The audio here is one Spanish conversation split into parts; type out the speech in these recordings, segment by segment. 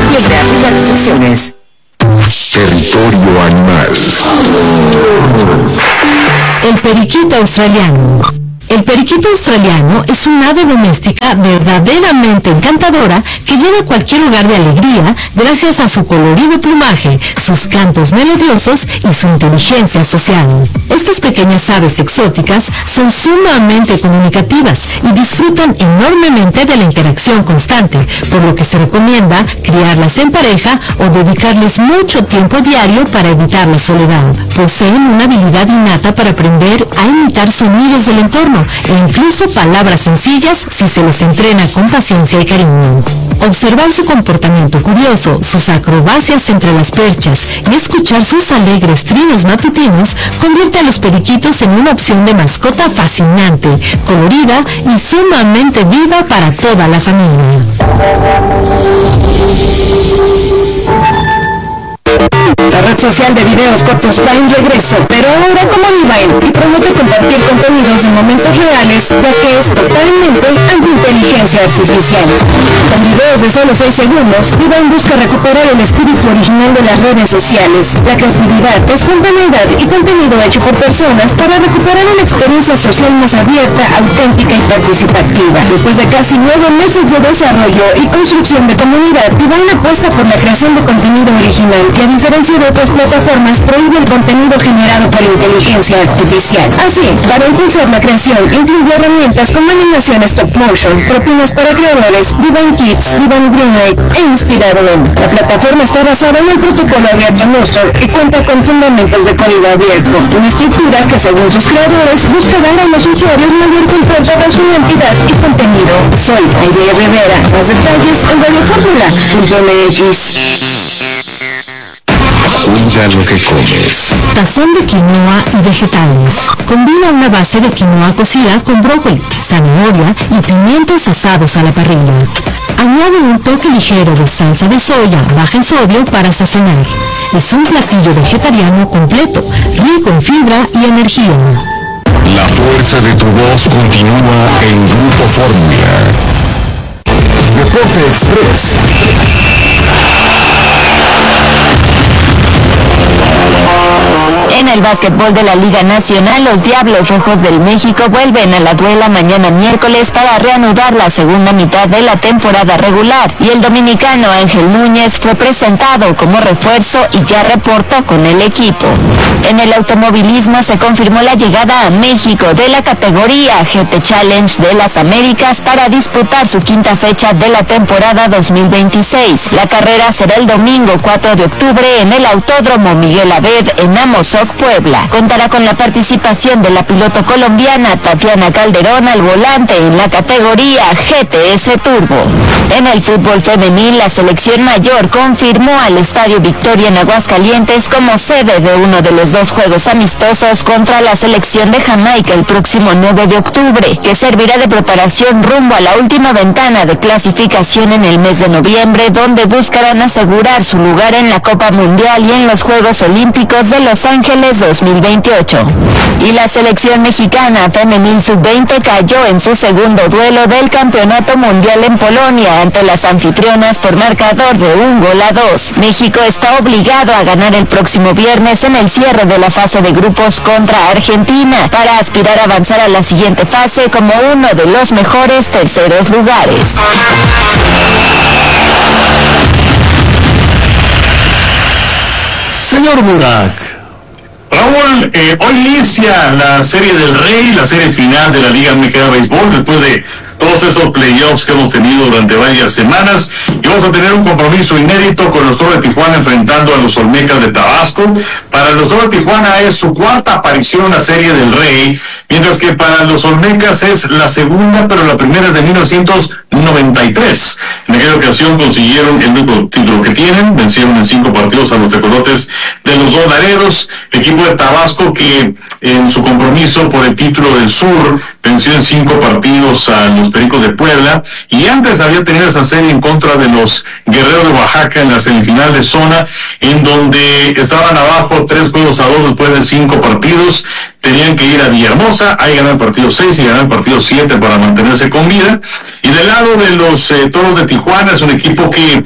Consulta aplica restricciones. Territorio animal. El periquito australiano. El periquito australiano es un ave doméstica verdaderamente encantadora que llena cualquier lugar de alegría gracias a su colorido plumaje, sus cantos melodiosos y su inteligencia social. Estas pequeñas aves exóticas son sumamente comunicativas y disfrutan enormemente de la interacción constante, por lo que se recomienda criarlas en pareja o dedicarles mucho tiempo diario para evitar la soledad. Poseen una habilidad innata para aprender a imitar sonidos del entorno e incluso palabras sencillas si se les entrena con paciencia y cariño. Observar su comportamiento curioso, sus acrobacias entre las perchas y escuchar sus alegres trinos matutinos convierte a los periquitos en una opción de mascota fascinante, colorida y sumamente viva para toda la familia. La red social de videos cortos va en regreso, pero ahora como Vine, y promete compartir contenidos en momentos reales, ya que es totalmente anti-inteligencia artificial. Con videos de solo 6 segundos, Vine busca recuperar el espíritu original de las redes sociales, la creatividad, espontaneidad y contenido hecho por personas para recuperar una experiencia social más abierta, auténtica y participativa. Después de casi 9 meses de desarrollo y construcción de comunidad, Vine apuesta por la creación de contenido original, que a diferencia de otras plataformas prohíbe el contenido generado por la inteligencia artificial. Así, para impulsar la creación, incluye herramientas como animación stop motion, propinas para creadores, Vine Kids, Vine Greenlight e Inspirador. La plataforma está basada en el protocolo abierto Nostr y cuenta con fundamentos de código abierto, una estructura que según sus creadores busca dar a los usuarios mayor control sobre su identidad y contenido. Soy Aide Rivera, más detalles en radioformula.mx. Cuida lo que comes. Tazón de quinoa y vegetales. Combina una base de quinoa cocida con brócoli, zanahoria y pimientos asados a la parrilla. Añade un toque ligero de salsa de soya baja en sodio para sazonar. Es un platillo vegetariano completo, rico en fibra y energía. La fuerza de tu voz continúa en Grupo Fórmula. Deporte Express. En el básquetbol de la Liga Nacional, los Diablos Rojos del México vuelven a la duela mañana miércoles para reanudar la segunda mitad de la temporada regular, y el dominicano Ángel Núñez fue presentado como refuerzo y ya reportó con el equipo. En el automovilismo se confirmó la llegada a México de la categoría GT Challenge de las Américas para disputar su quinta fecha de la temporada 2026. La carrera será el domingo 4 de octubre en el Autódromo Miguel Abed en Amozoc, Puebla. Contará con la participación de la piloto colombiana Tatiana Calderón al volante en la categoría GTS Turbo. En el fútbol femenil, la selección mayor confirmó al Estadio Victoria en Aguascalientes como sede de uno de los 2 juegos amistosos contra la selección de Jamaica el próximo 9 de octubre, que servirá de preparación rumbo a la última ventana de clasificación en el mes de noviembre, donde buscarán asegurar su lugar en la Copa Mundial y en los Juegos Olímpicos de Los Ángeles 2028. Y la selección mexicana femenil sub-20 cayó en su segundo duelo del Campeonato Mundial en Polonia ante las anfitrionas por marcador de 1-2. México está obligado a ganar el próximo viernes en el cierre de la fase de grupos contra Argentina para aspirar a avanzar a la siguiente fase como uno de los mejores terceros lugares. Señor Burak. Raúl, hoy inicia la Serie del Rey, la serie final de la Liga Mexicana de Béisbol, después de todos esos playoffs que hemos tenido durante varias semanas, y vamos a tener un compromiso inédito con los Toros de Tijuana enfrentando a los Olmecas de Tabasco. Para los Toros de Tijuana es su cuarta aparición en la Serie del Rey, mientras que para los Olmecas es la segunda, pero la primera es de 1993. En aquella ocasión consiguieron el único título que tienen, vencieron en 5 partidos a los Tecolotes de los Dos Laredos, el equipo de Tabasco que en su compromiso por el título del Sur venció en 5 partidos a los Pericos de Puebla, y antes había tenido esa serie en contra de los Guerreros de Oaxaca en la semifinal de zona, en donde estaban abajo 3-2 después de 5 partidos. Tenían que ir a Villahermosa, ahí ganar el partido 6 y ganar el partido 7 para mantenerse con vida. Y del lado de los Toros de Tijuana, es un equipo que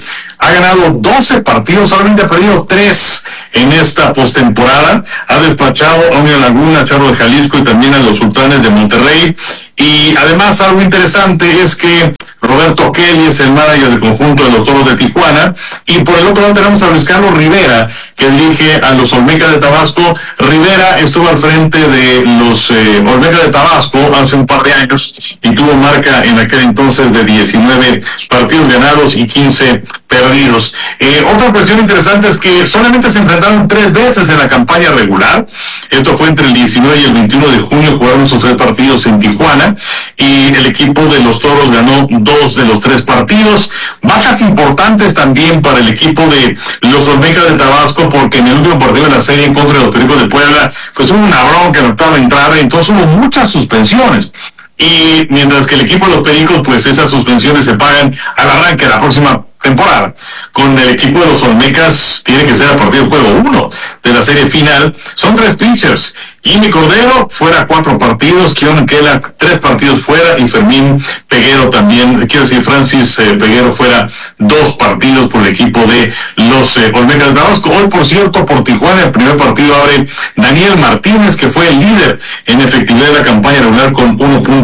ha ganado 12 partidos, solamente ha perdido 3 en esta postemporada. Ha despachado a Unión Laguna, Charro de Jalisco y también a los Sultanes de Monterrey. Y además algo interesante es que Roberto Kelly es el manager del conjunto de los Toros de Tijuana, y por el otro lado tenemos a Luis Carlos Rivera, que dirige a los Olmecas de Tabasco. Rivera estuvo al frente de los Olmecas de Tabasco hace un par de años y tuvo marca en aquel entonces de 19 partidos ganados y 15 perdidos. Otra cuestión interesante es que solamente se enfrentaron 3 veces en la campaña regular. Esto fue entre el 19 y el 21 de junio, jugaron sus 3 partidos en Tijuana, y el equipo de los Toros ganó 2 de los 3 partidos. Bajas importantes también para el equipo de los Olmecas de Tabasco, porque en el último partido de la serie en contra de los Pericos de Puebla, pues hubo una bronca en la octava entrada, entonces hubo muchas suspensiones. Y mientras que el equipo de los Pericos, pues esas suspensiones se pagan al arranque de la próxima temporada. Con el equipo de los Olmecas tiene que ser a partir del juego 1 de la serie final. Son 3 pitchers. Jimmy Cordero fuera 4 partidos, Kion Kela 3 partidos fuera, y Fermín Peguero también, quiero decir Francis Peguero fuera 2 partidos por el equipo de los Olmecas de Tabasco. Hoy, por cierto, por Tijuana el primer partido abre Daniel Martínez, que fue el líder en efectividad de la campaña regular con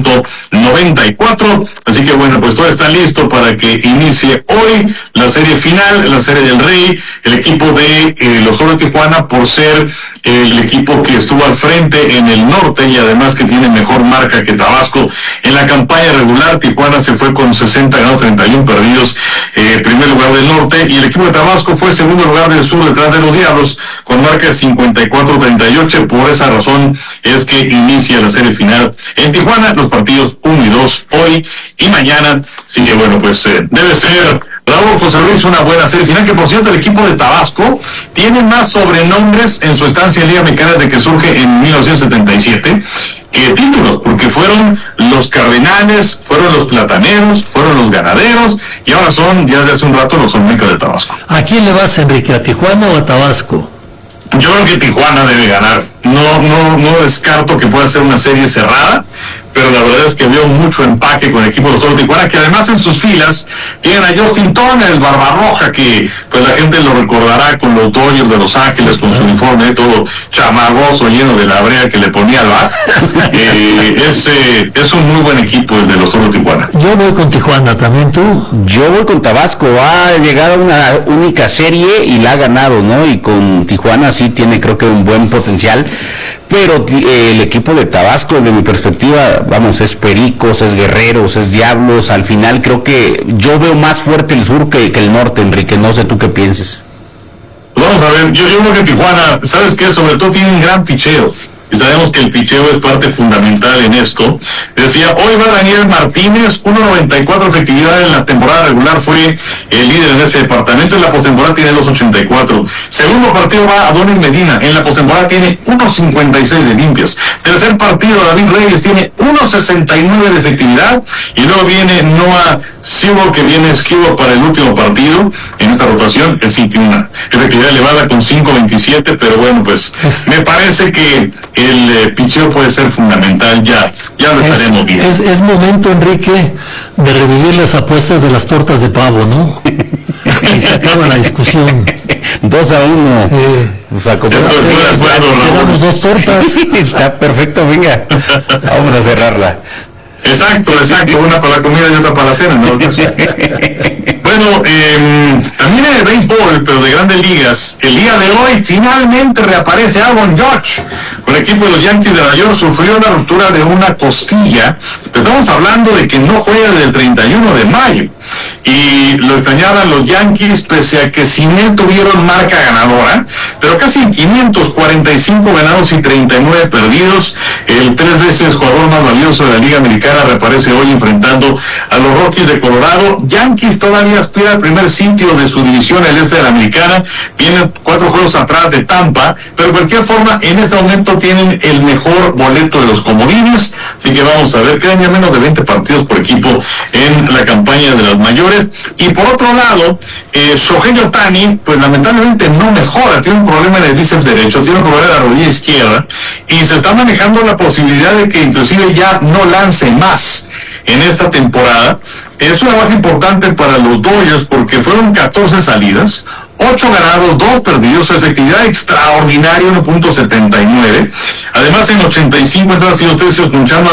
1.94, así que bueno, pues todo está listo para que inicie hoy la serie final, la serie del Rey. El equipo de los Toros de Tijuana, por ser el equipo que estuvo al frente en el norte y además que tiene mejor marca que Tabasco en la campaña regular, Tijuana se fue con 60 ganados, 31 perdidos, primer lugar del norte, y el equipo de Tabasco fue segundo lugar del sur detrás de los Diablos con marca 54-38. Por esa razón es que inicia la serie final en Tijuana, los partidos 1 y 2 hoy y mañana. Así que bueno, pues debe ser, Raúl José Luis, una buena serie final, que por cierto el equipo de Tabasco tiene más sobrenombres en su estancia en Liga Mexicana desde que surge en 1977 que títulos, porque fueron los Cardenales, fueron los Plataneros, fueron los Ganaderos, y ahora son, ya desde hace un rato, los Olmecas de Tabasco. ¿A quién le vas, Enrique? ¿A Tijuana o a Tabasco? Yo creo que Tijuana debe ganar. No descarto que pueda ser una serie cerrada, pero la verdad es que veo mucho empaque con el equipo de los Toros de Tijuana, que además en sus filas tienen a Justin Turner, el Barbarroja, que pues la gente lo recordará con los Dodgers de Los Ángeles, con su uniforme todo chamagoso, lleno de la brea que le ponía al bat. Es un muy buen equipo el de los Toros de Tijuana. Yo voy con Tijuana, ¿también tú? Yo voy con Tabasco. Ha llegado a una única serie y la ha ganado, ¿no? Y con Tijuana sí tiene, creo que, un buen potencial. Pero el equipo de Tabasco, desde mi perspectiva, vamos, es Pericos, es Guerreros, es Diablos. Al final creo que yo veo más fuerte el sur que el norte, Enrique. No sé tú qué pienses. Vamos a ver, yo creo que Tijuana, ¿sabes qué? Sobre todo tiene un gran picheo. Y sabemos que el picheo es parte fundamental en esto. Decía, hoy va Daniel Martínez, 1.94 efectividad en la temporada regular, fue el líder en ese departamento. En la postemporada tiene 2.84. Segundo partido va Adonis Medina, en la postemporada tiene 1.56 de limpias. Tercer partido, David Reyes tiene 1.69 de efectividad, y luego viene Noah Sivo, que viene esquivo para el último partido en esta rotación. Él sí tiene una efectividad elevada con 5.27, pero bueno, pues me parece que el picheo puede ser fundamental, ya lo estaremos viendo. Es momento, Enrique, de revivir las apuestas de las tortas de pavo, ¿no? Y se acaba la discusión. 2-1. Estoy de acuerdo, quedamos 2 tortas. Está perfecto, venga. Vamos a cerrarla. Exacto, una para la comida y otra para la cena, ¿no? Bueno, también en el béisbol, pero de Grandes Ligas, el día de hoy finalmente reaparece Aaron Judge con el equipo de los Yankees de Nueva York. Sufrió una ruptura de una costilla. Estamos hablando de que no juega desde el 31 de mayo. Y lo extrañaban los Yankees, pese a que sin él tuvieron marca ganadora, pero casi 545 ganados y 39 perdidos. El 3 veces jugador más valioso de la Liga Americana reaparece hoy enfrentando a los Rockies de Colorado. Yankees todavía aspira al primer sitio de su división, el este de la Americana. Vienen 4 juegos atrás de Tampa, pero de cualquier forma en este momento tienen el mejor boleto de los comodines. Así que vamos a ver, quedan ya menos de 20 partidos por equipo en la campaña de las mayores. Y por otro lado, Shohei Ohtani, pues lamentablemente no mejora, tiene un problema en el bíceps derecho, tiene un problema en la rodilla izquierda, y se está manejando la posibilidad de que inclusive ya no lance más en esta temporada, es una baja importante para los Dodgers porque fueron 14 salidas, 8 ganados, 2 perdidos, su efectividad extraordinaria, 1.79. Además, en 85 entradas y 2 tercios, punchando a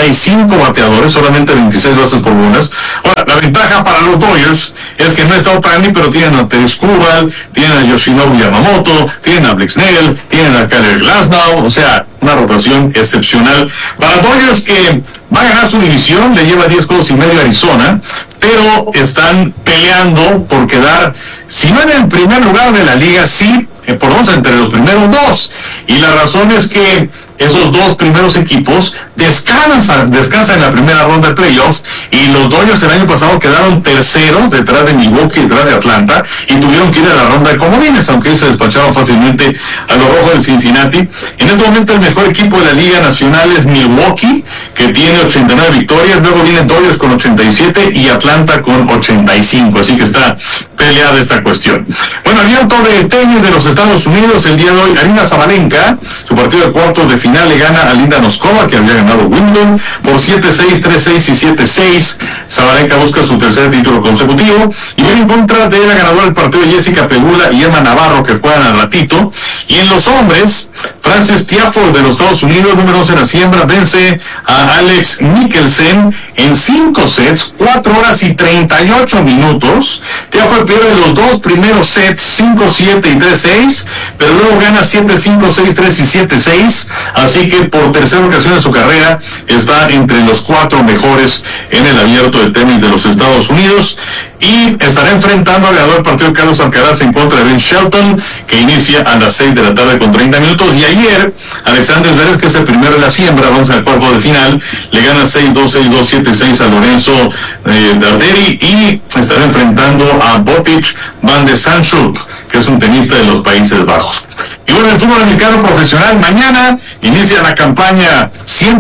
95 bateadores, solamente 26 bases por bolas. Ahora, la ventaja para los Dodgers es que no está Ohtani, pero tienen a Teres Kubal, tienen a Yoshinobu Yamamoto, tienen a Blake Snell, tienen a Kyler Glasnow, o sea, una rotación excepcional. Para Dodgers, que va a ganar su división, le lleva 10 juegos y medio a Arizona, pero están peleando por quedar, si no en el primer lugar de la liga, sí, por lo menos entre los primeros 2. Y la razón es que esos 2 primeros equipos descansan en la primera ronda de playoffs, y los Dodgers el año pasado quedaron terceros detrás de Milwaukee y detrás de Atlanta, y tuvieron que ir a la ronda de comodines, aunque se despacharon fácilmente a los Rojos de Cincinnati. En este momento el mejor equipo de la Liga Nacional es Milwaukee, que tiene 89 victorias, luego vienen Dodgers con 87 y Atlanta con 85, así que está peleada esta cuestión. Bueno, abierto de tenis de los Estados Unidos el día de hoy, Aryna Sabalenka, su partido de cuartos de final le gana a Linda Noskova, que había ganado Wimbledon, por 7-6, 3-6 y 7-6. Sabalenka busca su tercer título consecutivo y viene en contra de la ganadora del partido, Jessica Pegula y Emma Navarro, que juegan al ratito. Y en los hombres, Frances Tiafoe de los Estados Unidos, número 11 en la siembra, vence a Alex Mikkelsen en 5 sets, 4 horas y 38 minutos. Tiafoe pierde los 2 primeros sets, 5-7 y 3-6, pero luego gana 7-5, 6-3 y 7-6, así que por tercera ocasión en su carrera está entre los 4 mejores en el abierto de tenis de los Estados Unidos, y estará enfrentando al ganador del partido Carlos Alcaraz en contra de Ben Shelton, que inicia a las 6 de la tarde con 30 minutos. Y ayer Alexander Zverev, que es el primero de la siembra, avanza al cuarto de final, le gana 6-2, 6-2, 7-6 a Lorenzo Darderi, y estará enfrentando a Botic van de Zandschulp, que es un tenista de los Países Bajos. Y bueno, el fútbol americano profesional, mañana inicia la campaña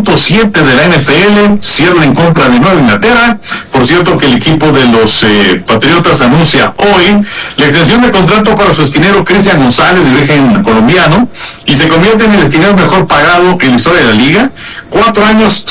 107 de la NFL, cierra en contra de Nueva Inglaterra. Por cierto, que el equipo de los Patriotas anuncia hoy la extensión de contrato para su esquinero Cristian González, de origen colombiano, y se convierte en el esquinero mejor pagado en la historia de la liga. 4 años,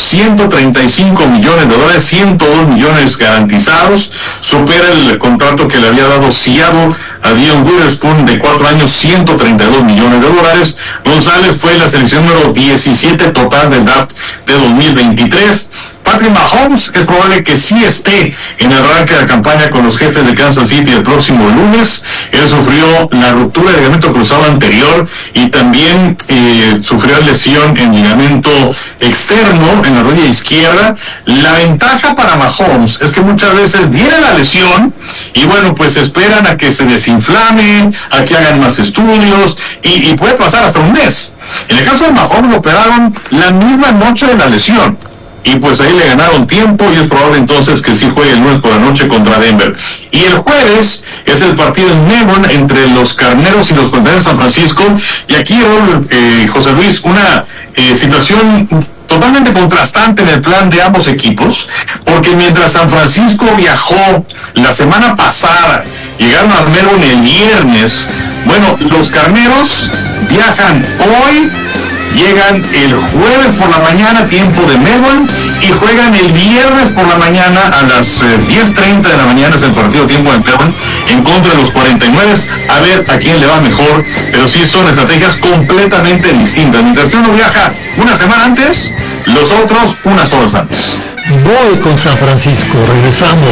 135 millones de dólares, 102 millones garantizados, supera el contrato que le había dado Seattle a Dion Witherspoon de 4 años, 132 millones de dólares. González fue la selección número 17 total del draft de 2023. Patrick Mahomes es probable que sí esté en el arranque de la campaña con los Jefes de Kansas City el próximo lunes. Él sufrió la ruptura del ligamento cruzado anterior y también sufrió lesión en ligamento externo en la rodilla izquierda. La ventaja para Mahomes es que muchas veces viene la lesión y bueno, pues esperan a que se desinflame, a que hagan más estudios y puede pasar hasta un mes. En el caso de Mahomes lo operaron la misma noche de la lesión. Y pues ahí le ganaron tiempo y es probable entonces que sí juegue el lunes por la noche contra Denver. Y el jueves es el partido en Melbourne entre los Carneros y los 49ers de San Francisco. Y aquí, José Luis, una situación totalmente contrastante en el plan de ambos equipos, porque mientras San Francisco viajó la semana pasada, llegaron a Melbourne el viernes, bueno, los Carneros viajan hoy, llegan el jueves por la mañana, tiempo de Melbourne, y juegan el viernes por la mañana a las 10:30 de la mañana, es el partido tiempo de Melbourne, en contra de los 49, a ver a quién le va mejor, pero sí son estrategias completamente distintas. Mientras que uno viaja una semana antes, los otros unas horas antes. Voy con San Francisco, regresamos.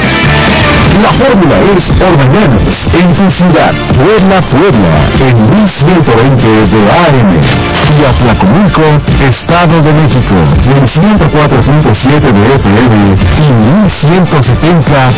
La fórmula es Orbañanos en tu ciudad. Puebla, en 1120 de AM. Y Atlacomulco, Estado de México, en 104.7 de FM y 1170